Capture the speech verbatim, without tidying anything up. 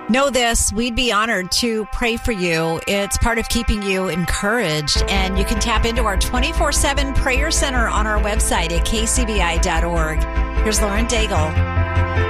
Know this, we'd be honored to pray for you. It's part of keeping you encouraged, and you can tap into our twenty-four seven prayer center on our website at k c b i dot org. Here's Lauren Daigle.